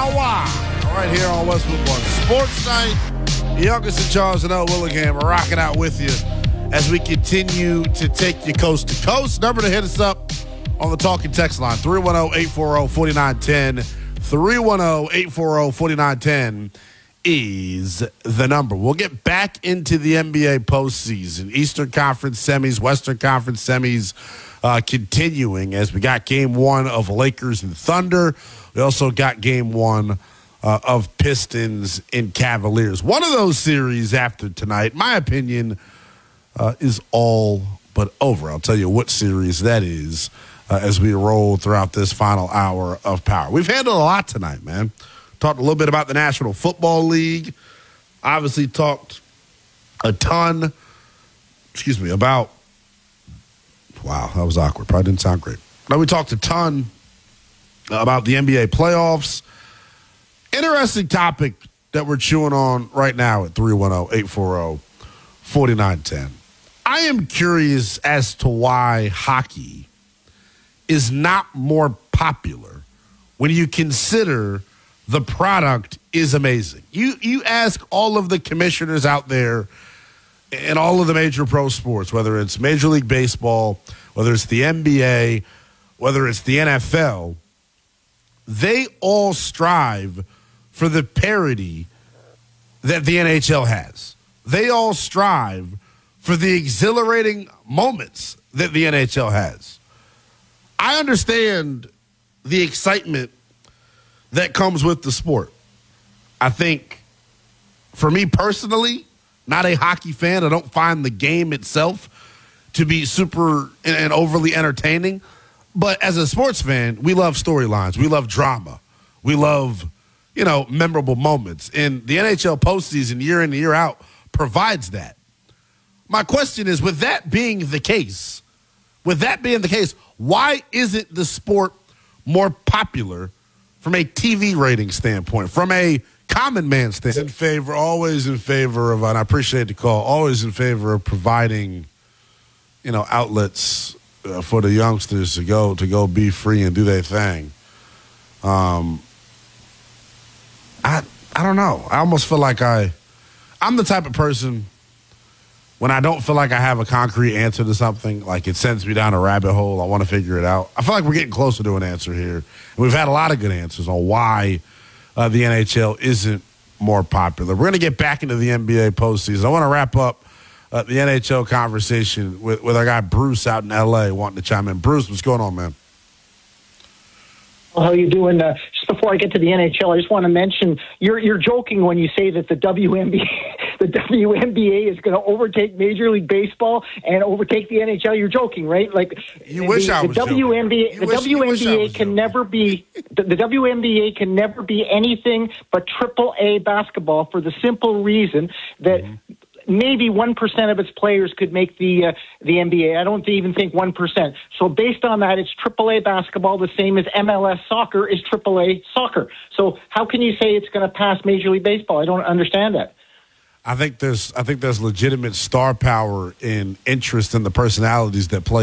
hour right here on Westwood One Sports Night. Youngest and Charles and L. Willingham are rocking out with you as we continue to take you coast to coast. Number to hit us up on the talking text line, 310-840-4910. 310-840-4910 is the number. We'll get back into the NBA postseason. Eastern Conference semis, Western Conference semis continuing as we got game one of Lakers and Thunder. We also got game one of Pistons and Cavaliers. One of those series after tonight, my opinion, is all but over. I'll tell you what series that is as we roll throughout this final hour of power. We've handled a lot tonight, man. Talked a little bit about the National Football League. Obviously talked a ton, about, wow, that was awkward. Probably didn't sound great. Now we talked a ton about the NBA playoffs. Interesting topic that we're chewing on right now at 310-840-4910. I am curious as to why hockey is not more popular when you consider the product is amazing. You ask all of the commissioners out there in all of the major pro sports, whether it's Major League Baseball, whether it's the NBA, whether it's the NFL, they all strive for the parity that the NHL has. They all strive for the exhilarating moments that the NHL has. I understand the excitement that comes with the sport. I think, for me personally, not a hockey fan, I don't find the game itself to be super and overly entertaining. But as a sports fan, we love storylines. We love drama. We love, memorable moments. And the NHL postseason, year in and year out, provides that. My question is, with that being the case, why isn't the sport more popular from a TV rating standpoint, from a common man standpoint? Always in favor of, and I appreciate the call, always in favor of providing, outlets for the youngsters to go be free and do their thing. I don't know. I almost feel like I'm the type of person, when I don't feel like I have a concrete answer to something, like it sends me down a rabbit hole, I want to figure it out. I feel like we're getting closer to an answer here. And we've had a lot of good answers on why the NHL isn't more popular. We're going to get back into the NBA postseason. I want to wrap up the NHL conversation with our guy Bruce out in L.A. wanting to chime in. Bruce, what's going on, man? How are you doing? Just before I get to the NHL, I just want to mention you're joking when you say that the WNBA is going to overtake Major League Baseball and overtake the NHL. You're joking, right? Like you wish I was WNBA. The WNBA can never be the WNBA can never be anything but AAA basketball for the simple reason that. Mm-hmm. Maybe 1% of its players could make the NBA. I don't even think 1%. So based on that, it's AAA basketball, the same as MLS soccer is AAA soccer. So how can you say it's going to pass Major League Baseball? I don't understand that. I think there's legitimate star power and interest in the personalities that play